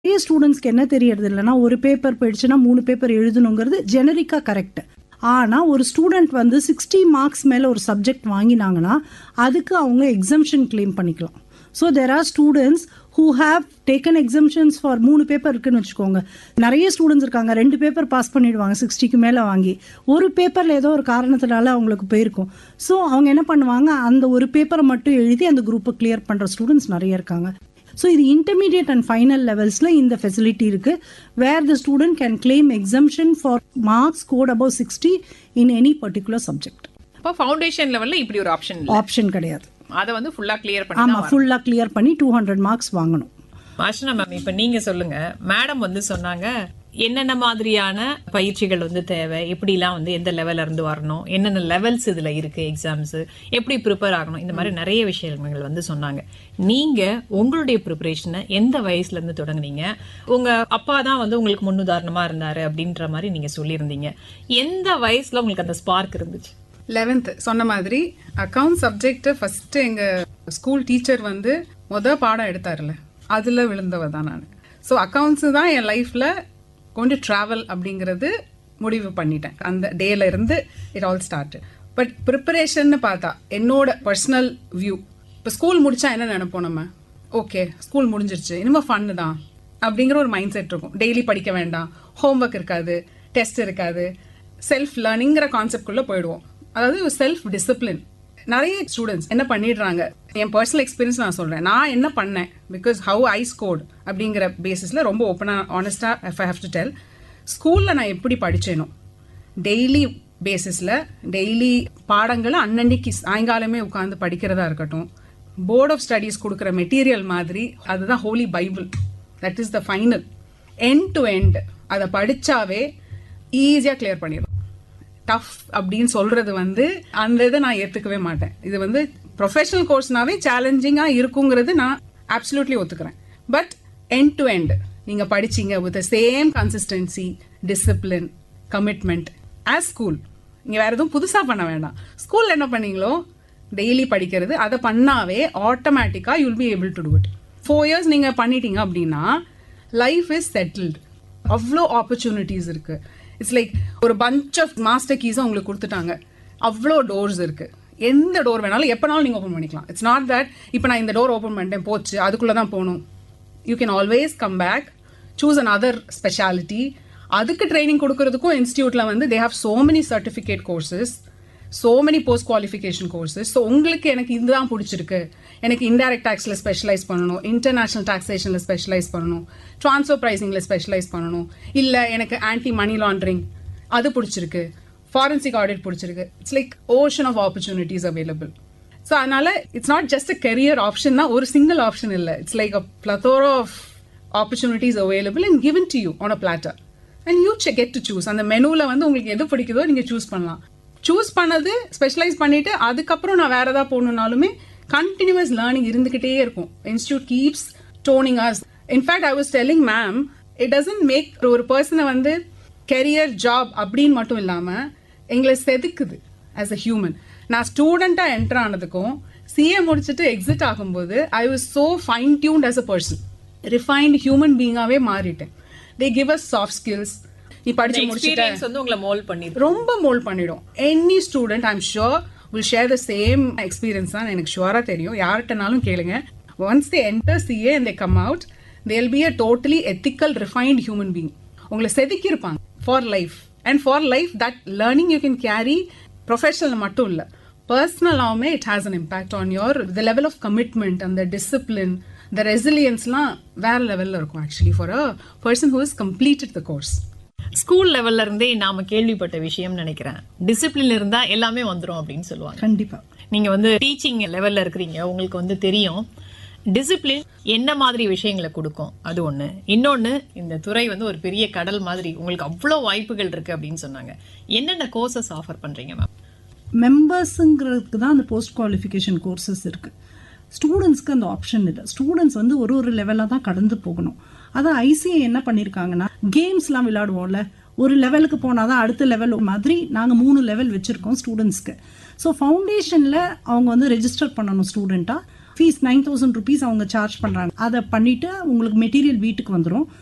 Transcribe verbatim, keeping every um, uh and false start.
நிறைய ஸ்டூடெண்ட்ஸ்க்கு என்ன தெரியறது இல்லைன்னா ஒரு பேப்பர் போயிடுச்சுன்னா மூணு பேப்பர் எழுதணுங்கிறது ஜெனரிக்கா கரெக்ட். ஆனால் ஒரு ஸ்டூடெண்ட் வந்து சிக்ஸ்டி மார்க்ஸ் மேலே ஒரு சப்ஜெக்ட் வாங்கினாங்கன்னா அதுக்கு அவங்க எக்ஸம்ஷன் கிளைம் பண்ணிக்கலாம். So there are students who have taken exemptions for மூணு பேப்பர் இருக்குன்னு வச்சுக்கோங்க. நிறைய ஸ்டூடெண்ட்ஸ் இருக்காங்க ரெண்டு பேப்பர் பாஸ் பண்ணிடுவாங்க சிக்ஸ்டிக்கு மேலே வாங்கி, ஒரு பேப்பரில் ஏதோ ஒரு காரணத்தினால அவங்களுக்கு போயிருக்கும். ஸோ அவங்க என்ன பண்ணுவாங்க, அந்த ஒரு பேப்பரை மட்டும் எழுதி அந்த குரூப்பை கிளியர் பண்ணுற ஸ்டூடெண்ட்ஸ் நிறைய இருக்காங்க. ஸோ இது இன்டர்மீடியட் அண்ட் ஃபைனல் லெவல்ஸில் இந்த ஃபெசிலிட்டி இருக்குது, வேர் the student can claim exemption for marks scored above sixty in any particular subject. இப்போ ஃபவுண்டேஷன் லெவலில் இப்படி ஒரு ஆப்ஷன் ஆப்ஷன் கிடையாது. அதை வந்து ஃபுல்லாக கிளியர் பண்ணி ஆமாம், ஃபுல்லாக கிளியர் பண்ணி டூ ஹண்ட்ரட் மார்க்ஸ் வாங்கணும். ஆஷனா மேம், இப்போ நீங்க சொல்லுங்க, மேடம் வந்து சொன்னாங்க என்னென்ன மாதிரியான பயிற்சிகள் வந்து தேவை, எப்படிலாம் வந்து எந்த லெவல்ல இருந்து வரணும், என்னென்ன லெவல்ஸ் இதுல இருக்கு, எக்ஸாம்ஸ் எப்படி ப்ரிப்பேர் ஆகணும், இந்த மாதிரி நிறைய விஷயங்கள் வந்து சொன்னாங்க. நீங்க உங்களுடைய ப்ரிப்பரேஷனை எந்த வயசுல இருந்து தொடங்குனீங்க? உங்க அப்பா தான் வந்து உங்களுக்கு முன்னுதாரணமா இருந்தாரு அப்படின்ற மாதிரி நீங்க சொல்லியிருந்தீங்க. எந்த வயசுல உங்களுக்கு அந்த ஸ்பார்க் இருந்துச்சு? லெவன்த் சொன்ன மாதிரி அக்கவுண்ட் சப்ஜெக்ட் ஃபர்ஸ்ட் எங்க ஸ்கூல் டீச்சர் வந்து முத பாடம் எடுத்தாருல, அதுல விழுந்தவ தான் நான். ஸோ அக்கவுண்ட்ஸ் தான் என் லைஃப்ல கொண்டு டிராவல் அப்படிங்கிறது முடிவு பண்ணிட்டேன். அந்த டேல இருந்து it all start. But preparation பார்த்தா என்னோட பர்சனல் வியூ, இப்போ ஸ்கூல் முடிச்சா என்ன நினைப்போம் நம்ம, ஓகே ஸ்கூல் முடிஞ்சிருச்சு இனிமே ஃபன்னு தான் அப்படிங்கிற ஒரு மைண்ட் செட் இருக்கும். டெய்லி படிக்க வேண்டாம், ஹோம்ஒர்க் இருக்காது, டெஸ்ட் இருக்காது, செல்ஃப் லேர்னிங்கிற கான்செப்ட்குள்ள போயிடுவோம். அதாவது செல்ஃப் டிசிப்ளின். நிறைய ஸ்டூடெண்ட்ஸ் என்ன பண்ணிடுறாங்க, என் பர்சனல் எக்ஸ்பீரியன்ஸ் நான் சொல்றேன், நான் என்ன பண்ணேன், பிகாஸ் ஹவு ஐ ஸ்கோர்ட் அப்படிங்கிற பேசிஸ்ல ரொம்ப ஓப்பனா ஆனஸ்டா if I have to tell, ஸ்கூல்ல நான் எப்படி படிச்சேனோ டெய்லி பேசிஸ்ல டெய்லி பாடங்களை அன்னன்னைக்கு சாயங்காலமே உட்காந்து படிக்கிறதா இருக்கட்டும், போர்ட் ஆஃப் ஸ்டடீஸ் கொடுக்குற மெட்டீரியல் மாதிரி, அதுதான் Holi Bible, that is the final. End to end அதை படிச்சாவே ஈஸியா கிளியர் பண்ணிடும். டஃப் அப்படின்னு சொல்றது வந்து அந்த இதை நான் ஏத்துக்கவே மாட்டேன். இது வந்து ப்ரொஃபஷனல் கோர்ஸ்னாவே சேலஞ்சிங்கா இருக்குங்கிறது நான் அப்சல்யூட்லி ஒத்துக்கிறேன். பட் எண்ட் டு எண்ட் நீங்க படிச்சீங்க with same consistency, discipline, commitment as school. நீங்க வேற எதுவும் புதுசா பண்ண வேண்டாம். ஸ்கூல்ல என்ன பண்ணீங்களோ டெய்லி படிக்கிறது, அதை பண்ணாவே ஆட்டோமேட்டிக்கா you'll be able to do it. Four years நீங்க பண்ணிட்டீங்க அப்படின்னா லைஃப் இஸ் செட்டில்டு. அவ்வளோ ஆப்பர்ச்சுனிட்டிஸ் இருக்கு. இட்ஸ் லைக் ஒரு பஞ்ச் ஆஃப் மாஸ்டர் கீஸை உங்களுக்கு கொடுத்துட்டாங்க, அவ்வளோ டோர்ஸ் இருக்கு. எந்த டோர் வேணாலும் எப்பனாலும் நீங்க ஓப்பன் பண்ணிக்கலாம். இட்ஸ் நாட் தட் இப்போ நான் இந்த டோர் ஓப்பன் பண்ணிட்டேன் போச்சு அதுக்குள்ள தான் போகணும். You can always come back, choose an other speciality. அதுக்கு ட்ரைனிங் கொடுக்கறதுக்கும் இன்ஸ்டியூட்ல வந்து they have so many certificate courses, so many post qualification courses. So உங்களுக்கு எனக்கு இதுதான் பிடிச்சிருக்கு, எனக்கு இன்டைரக்ட் டாக்ஸ்ல ஸ்பெஷலைஸ் பண்ணணும், இன்டர்நேஷனல் டாக்ஸேஷன்ல ஸ்பெஷலைஸ் பண்ணணும், ட்ரான்ஸ்ஃபர் பிரைசிங்ல ஸ்பெஷலைஸ் பண்ணணும், இல்ல எனக்கு ஆன்டி மணி லாண்டரிங் அது பிடிச்சிருக்கு, ஃபாரன்சிக் ஆடிட் பிடிச்சிருக்கு. It's like ocean of opportunities available. So அதனால it's not just a career option தான், ஒரு சிங்கிள் ஆப்ஷன் இல்லை. It's like a plethora of opportunities available and given to you on a platter and you get to choose. அந்த மெனுல வந்து உங்களுக்கு எது பிடிக்குதோ நீங்க சூஸ் பண்ணலாம். சூஸ் பண்ணது ஸ்பெஷலைஸ் பண்ணிட்டு அதுக்கப்புறம் நான் வேற ஏதாவது போகணுன்னாலுமே கண்டினியூஸ் லேர்னிங் இருந்துகிட்டே இருக்கும். Institute keeps toning as. In fact I was telling ma'am, it doesn't make ஒரு பர்சனை வந்து கெரியர் ஜாப் அப்படின்னு மட்டும் இல்லாம எங்களை செதுக்குது ஆஸ் அ ஹியூமன். நான் ஸ்டூடெண்டா என்டர் ஆனதுக்கும் சிஏ முடிச்சுட்டு எக்ஸிட் ஆகும்போது I was so fine tuned as a person, refined human பீயிங்காவே மாறிட்டேன். They give us soft skills. நீ படிச்சு முடிச்சுட்டு வந்து உங்களை மோல்ட் பண்ணி ரொம்ப மோல்ட் பண்ணிடும். Any student I am sure will share the same experience தான், எனக்கு ஷுவரா தெரியும். யார்கிட்டனாலும் கேளுங்க. Once they enter CA and they come out, they will be a totally ethical refined human being. உங்களை செதுக்கி இருப்பாங்க for life. And for life that learning you can carry. Professional மட்டும் இல்ல, பர்சனலாவுமே it has an impact on your the level of commitment, அந்த discipline, த ரெசிலியன்ஸ்லாம் வேற லெவல்ல இருக்கும் actually for a person who is completed the course. School லெவல்ல இருந்தே நாம கேள்விப்பட்ட விஷயம் நினைக்கிறேன், டிசிப்ளின் இருந்தா எல்லாமே வந்துரும் அப்படின்னு சொல்லுவாங்க. கண்டிப்பா. நீங்க வந்து டீச்சிங் லெவல்ல இருக்கிறீங்க, உங்களுக்கு வந்து தெரியும் டிசிப்ளின் என்ன மாதிரி விஷயங்களை கொடுக்கும். அது ஒண்ணு. இன்னொன்னு, இந்த துறை வந்து ஒரு பெரிய கடல் மாதிரி, உங்களுக்கு அவ்வளவு வாய்ப்புகள் இருக்கு அப்படின்னு சொன்னாங்க. என்னென்ன கோர்சஸ் ஆஃபர் பண்றீங்க மேம்? மெம்பர்ஸுங்கிறதுக்கு தான் அந்த போஸ்ட் குவாலிஃபிகேஷன் கோர்சஸ் இருக்கு. ஸ்டூடெண்ட்ஸ்க்கு அந்த ஆப்ஷன் இல்லை. ஸ்டூடெண்ட்ஸ் வந்து ஒரு ஒரு லெவலாக தான் கடந்து போகணும். அதான் ஐசிஏ என்ன பண்ணியிருக்காங்கன்னா, கேம்ஸ்லாம் விளையாடுவோம்ல, ஒரு லெவலுக்கு போனால் தான் அடுத்த லெவல் மாதிரி நாங்கள் மூணு லெவல் வச்சுருக்கோம் ஸ்டூடெண்ட்ஸ்க்கு. ஸோ ஃபவுண்டேஷனில் அவங்க வந்து ரெஜிஸ்டர் பண்ணணும் ஸ்டூடெண்ட்டாக. ஃபீஸ் நைன் தௌசண்ட் ருபீஸ் அவங்க சார்ஜ் பண்றாங்க. அதை பண்ணிட்டு உங்களுக்கு மெட்டீரியல் வீட்டுக்கு வந்துடும்.